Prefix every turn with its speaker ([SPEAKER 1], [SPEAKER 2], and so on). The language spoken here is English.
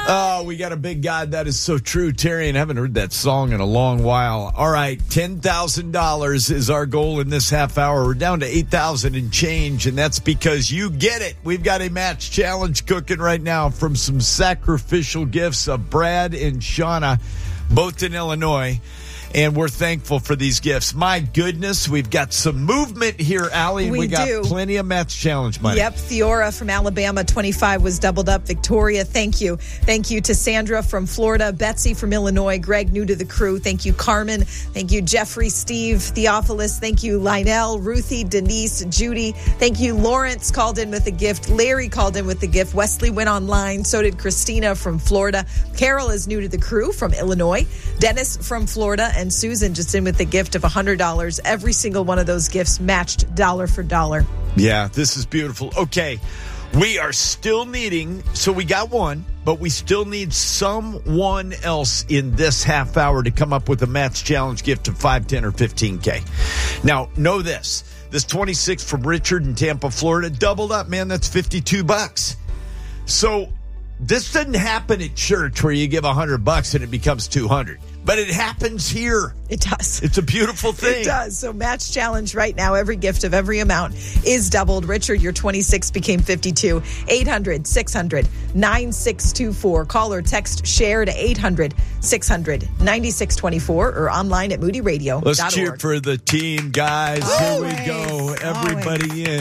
[SPEAKER 1] Oh, we got a big God. That is so true, Terry, and I haven't heard that song in a long while. All right, $10,000 is our goal in this half hour. We're down to $8,000 and change, and that's because you get it. We've got a match challenge cooking right now from some sacrificial gifts of Brad and Shauna, both in Illinois. And we're thankful for these gifts. My goodness, we've got some movement here, Allie, and we got plenty of match challenge money.
[SPEAKER 2] Yep, Theora from Alabama, 25 was doubled up. Victoria, thank you. Thank you to Sandra from Florida, Betsy from Illinois, Greg, new to the crew. Thank you, Carmen. Thank you, Jeffrey, Steve, Theophilus. Thank you, Lionel, Ruthie, Denise, Judy. Thank you, Lawrence called in with a gift. Larry called in with a gift. Wesley went online. So did Christina from Florida. Carol is new to the crew from Illinois. Dennis from Florida, and Susan just in with the gift of $100. Every single one of those gifts matched dollar for dollar.
[SPEAKER 1] Yeah, this is beautiful. Okay, we are still needing, so we got one, but we still need someone else in this half hour to come up with a match challenge gift of $5, $10, or $15K. Now, know this. This 26 from Richard in Tampa, Florida, doubled up, man. That's $52. So this doesn't happen at church where you give $100 and it becomes $200. But it happens here.
[SPEAKER 2] It does.
[SPEAKER 1] It's a beautiful thing.
[SPEAKER 2] It does. So match challenge right now. Every gift of every amount is doubled. Richard, your 26 became 52. 800-600-9624. Call or text share to 800-600-9624 or online at moodyradio.org.
[SPEAKER 1] Let's cheer for the team, guys. Here we go. Everybody in.